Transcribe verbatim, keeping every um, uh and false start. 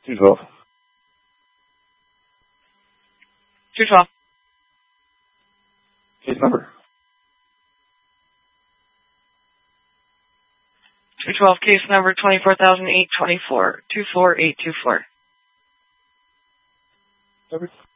two twelve. two twelve. Case number. two twelve, case number twenty-four thousand eight hundred twenty-four, two four eight two four. Number.